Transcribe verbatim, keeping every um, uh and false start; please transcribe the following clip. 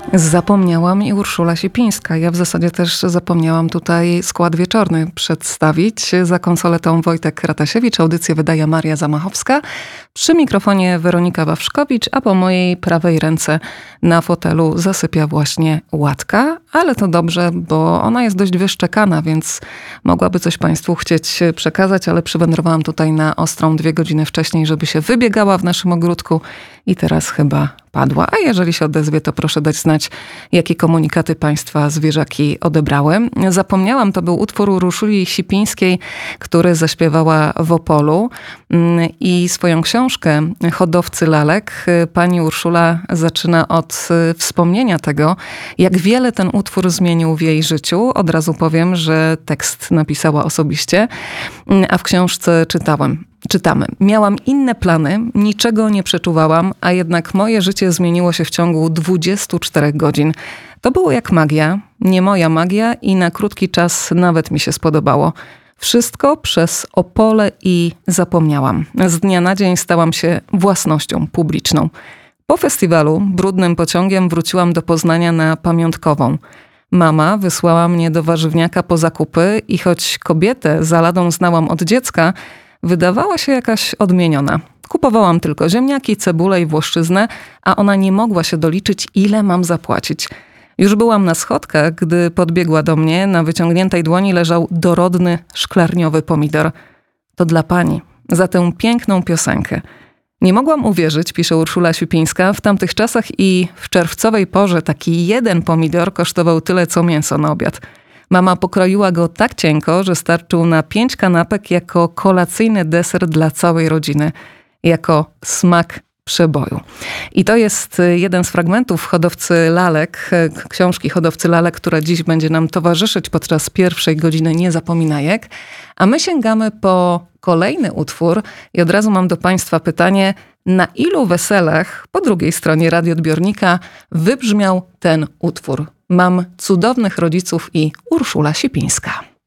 Zapomniałam i Urszula Sipińska. Ja w zasadzie też zapomniałam tutaj skład wieczorny przedstawić. Za konsoletą Wojtek Ratasiewicz, audycję wydaje Maria Zamachowska. Przy mikrofonie Weronika Wawrzkowicz, a po mojej prawej ręce na fotelu zasypia właśnie Łatka. Ale to dobrze, bo ona jest dość wyszczekana, więc mogłaby coś Państwu chcieć przekazać, ale przywędrowałam tutaj na ostrą dwie godziny wcześniej, żeby się wybiegała w naszym ogródku i teraz chyba padła. A jeżeli się odezwie, to proszę dać znać, jakie komunikaty Państwa zwierzaki odebrały. Zapomniałam, to był utwór Urszuli Sipińskiej, który zaśpiewała w Opolu, i swoją książkę Hodowcy lalek pani Urszula zaczyna od wspomnienia tego, jak wiele ten utwór zmienił w jej życiu. Od razu powiem, że tekst napisała osobiście, a w książce czytałem. Czytamy. Miałam inne plany, niczego nie przeczuwałam, a jednak moje życie zmieniło się w ciągu dwudziestu czterech godzin. To było jak magia, nie moja magia i na krótki czas nawet mi się spodobało. Wszystko przez Opole i zapomniałam. Z dnia na dzień stałam się własnością publiczną. Po festiwalu brudnym pociągiem wróciłam do Poznania na pamiątkową. Mama wysłała mnie do warzywniaka po zakupy i choć kobietę za ladą znałam od dziecka, wydawała się jakaś odmieniona. Kupowałam tylko ziemniaki, cebulę i włoszczyznę, a ona nie mogła się doliczyć, ile mam zapłacić. Już byłam na schodkach, gdy podbiegła do mnie. Na wyciągniętej dłoni leżał dorodny, szklarniowy pomidor. To dla pani, za tę piękną piosenkę. Nie mogłam uwierzyć, pisze Urszula Sipińska, w tamtych czasach i w czerwcowej porze taki jeden pomidor kosztował tyle, co mięso na obiad. Mama pokroiła go tak cienko, że starczył na pięć kanapek jako kolacyjny deser dla całej rodziny, jako smak przeboju. I to jest jeden z fragmentów Hodowcy lalek, książki Hodowcy lalek, która dziś będzie nam towarzyszyć podczas pierwszej godziny Niezapominajek. A my sięgamy po kolejny utwór i od razu mam do Państwa pytanie, na ilu weselach po drugiej stronie radioodbiornika wybrzmiał ten utwór? Mam cudownych rodziców i Urszula Sipińska.